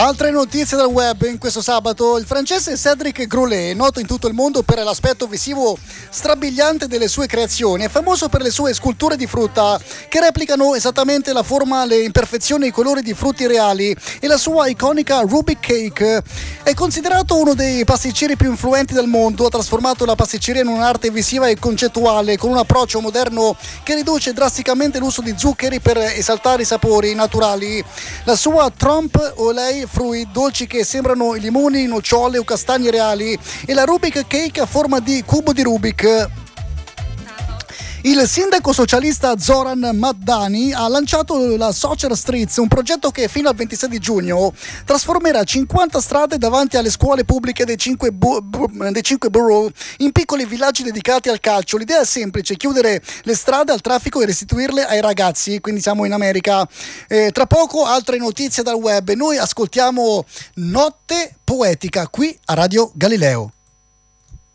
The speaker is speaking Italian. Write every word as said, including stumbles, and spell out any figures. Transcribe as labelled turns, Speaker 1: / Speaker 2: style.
Speaker 1: Altre notizie dal web in questo sabato. Il francese Cédric Grolet, noto in tutto il mondo per l'aspetto visivo strabiliante delle sue creazioni, è famoso per le sue sculture di frutta che replicano esattamente la forma, le imperfezioni e i colori di frutti reali, e la sua iconica Rubik Cake. È considerato uno dei pasticceri più influenti del mondo, ha trasformato la pasticceria in un'arte visiva e concettuale con un approccio moderno che riduce drasticamente l'uso di zuccheri per esaltare i sapori naturali. La sua Trompe au lait fruit, dolci che sembrano limoni, nocciole o castagne reali, e la Rubik Cake a forma di cubo di Rubik. Il sindaco socialista Zoran Madani ha lanciato la Social Streets, un progetto che fino al ventisei di giugno trasformerà cinquanta strade davanti alle scuole pubbliche dei cinque, bu- bu- dei cinque borough in piccoli villaggi dedicati al calcio. L'idea è semplice: chiudere le strade al traffico e restituirle ai ragazzi, quindi siamo in America. Eh, tra poco altre notizie dal web. Noi ascoltiamo Notte Poetica qui a Radio Galileo.